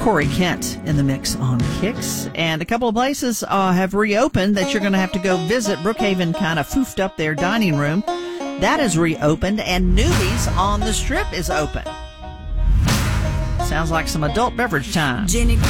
Corey Kent in the mix on Kicks. And a couple of places have reopened that you're going to have to go visit. Brookhaven kind of foofed up their dining room. That is reopened, and Newbies on the Strip is open. Sounds like some adult beverage time. Jenny